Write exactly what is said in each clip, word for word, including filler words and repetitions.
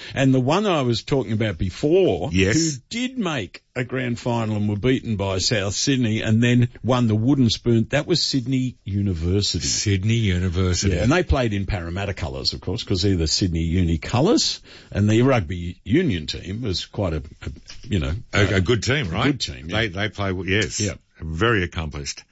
And the one I was talking about before, yes. who did make a grand final and were beaten by South Sydney and then won the wooden spoon, that was Sydney University. Sydney University. Yeah, and they played in Parramatta colours, of course, because they're the Sydney Uni colours, and the rugby union team was quite a, a you know... A, a good team, right? A good team, yeah. They, they play, yes. Yeah. Very accomplished.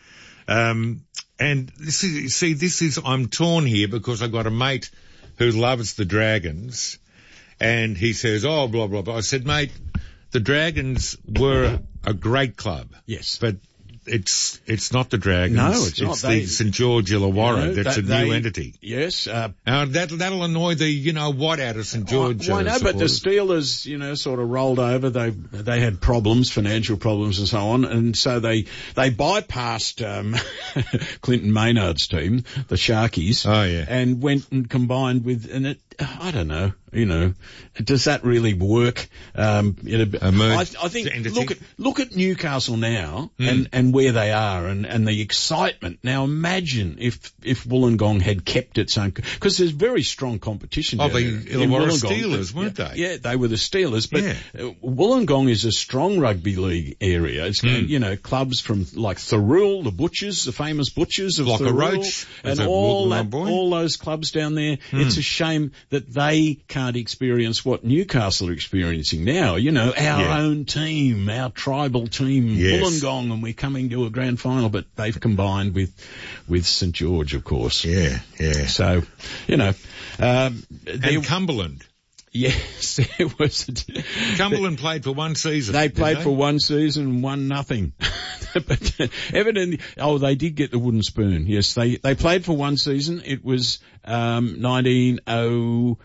Um, and this is, see, this is, I'm torn here because I've got a mate who loves the Dragons, and he says, oh, blah, blah, blah. I said, mate, the Dragons were a great club. Yes. But it's it's not the Dragons. No, it's not. It's They- the St George Illawarra. You know, that's that- a new they- entity. Yes. Uh, Now, that, that'll annoy the, you know, what out of St George. Why uh, no, but the supporters. Steelers, you know, sort of rolled over. They they had problems, financial problems and so on, and so they they bypassed um, Clinton Maynard's team, the Sharkies, Oh, yeah. and went and combined with, and it, I don't know, you know, does that really work? Um, you know, A merged I, I think entity? look at look at Newcastle now Mm. and and where they are and and the excitement. Now imagine if if Wollongong had kept its own, because there's very strong competition. Oh, down the there in Illawarra Wollongong. Steelers, weren't Yeah, they? Yeah, they were the Steelers, but Yeah. uh, Wollongong is a strong rugby league area. It's got, Mm. you know, clubs from like Thurrool, the Butchers, the famous Butchers of Blocker Thurrool, Roach, and as a all Wollongong that, boy. all those clubs down there. Mm. It's a shame that they can't experience what Newcastle are experiencing now. You know, our Yeah. own team, our tribal team, Yes. Wollongong, and we're coming to a grand final, but they've combined with with St George, of course. Yeah, yeah. So, you know, um, they- And Cumberland. yes, it was. Cumberland played for one season. They didn't played they? for one season, won nothing. But uh, evidently, oh, they did get the wooden spoon. Yes, they they played for one season. It was um, nineteen oh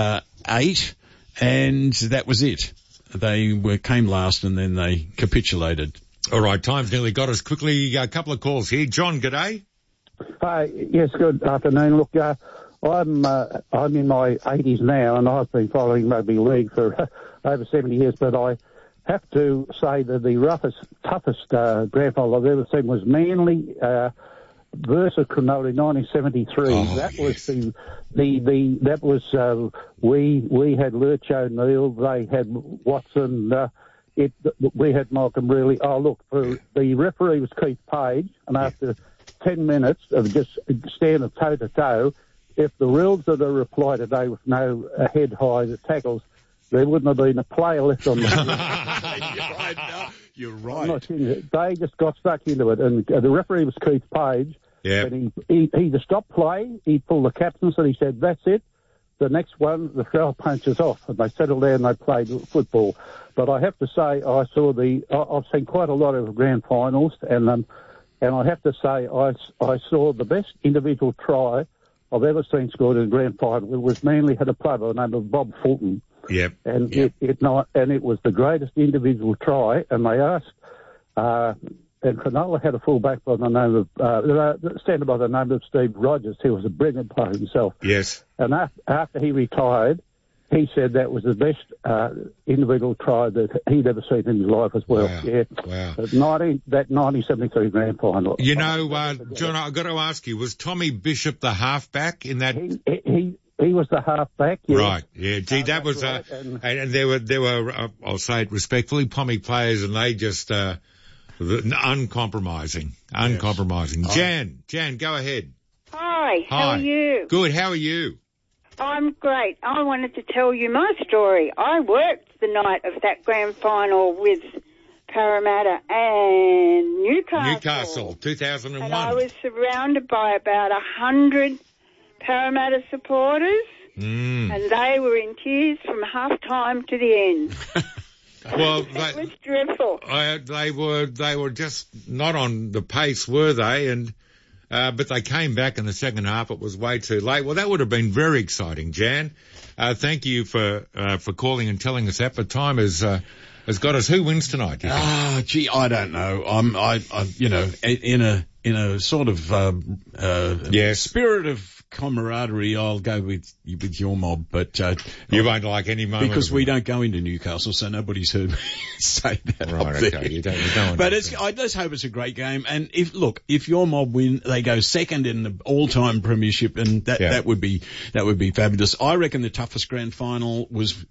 eight, and that was it. They were came last, and then they capitulated. All right, time's nearly got us. Quickly, a couple of calls here. John, g'day. Hi, yes, good afternoon. Look, uh, I'm uh, I'm in my eighties now, and I've been following rugby league for over seventy years. But I have to say that the roughest, toughest uh, grand final I've ever seen was Manly uh, versus Cronulla in nineteen seventy-three. Oh, that yes. was the the the that was uh, we we had Lurch O'Neill, they had Watson. Uh, it we had Malcolm Reilly. Oh, look, for, the referee was Keith Page, and after ten minutes of just standing toe to toe, if the rules that are applied today with no uh, head high tackles, there wouldn't have been a player left on the field. You're right. No, you're I'm right. not kidding you. They just got stuck into it, and uh, the referee was Keith Page. Yeah. And he, he, he either stopped play, he pulled the captains, and he said, "That's it. The next one, the foul punches off," and they settled down and they played football. But I have to say, I saw the, I- I've seen quite a lot of grand finals, and um, and I have to say, I, I saw the best individual try I've ever seen scored in a grand final. It was Manly had a player by the name of Bob Fulton, Yep. and Yep. it, it not, and it was the greatest individual try. And they asked, uh, and Cronulla had a fullback by the name of, uh, standard by the name of Steve Rogers, who was a brilliant player himself. Yes. And after, after he retired, he said that was the best uh, individual try that he'd ever seen in his life as well. Wow. Yeah. Wow. But nineteen, that nineteen seventy-three grand final. You know, uh, John, I've got to ask you, was Tommy Bishop the halfback in that? He, he, he was the halfback. Yeah. Right, yeah. Gee, Uh, that was, uh, that's right, and- and, and there were, there were, uh, I'll say it respectfully, Pommy players, and they just, uh, the- uncompromising, uncompromising. Jan, Jan, go ahead. Hi, how Hi. are you? Good, how are you? I'm great. I wanted to tell you my story. I worked the night of that grand final with Parramatta and Newcastle. Newcastle, two thousand one. And I was surrounded by about a hundred Parramatta supporters, Mm. and they were in tears from half time to the end. Well, It they, was dreadful. I, they were, they were just not on the pace, were they? And, uh, but they came back in the second half. It was way too late. Well, that would have been very exciting, Jan. Uh, thank you for, uh, for calling and telling us that. But time has, uh, has got us. Who wins tonight, do you think? Ah, gee, I don't know. I'm, I, I, you know, in a, in a sort of, um, uh, Yes. spirit of camaraderie, I'll go with, with your mob, but, uh, You won't like any moment. because of we it. don't go into Newcastle, so nobody's heard me say that. Right, up okay. there. You don't, you don't But it's, I just hope it's a great game. And if, look, if your mob win, they go second in the all-time premiership, and that, Yeah. that would be, that would be fabulous. I reckon the toughest grand final was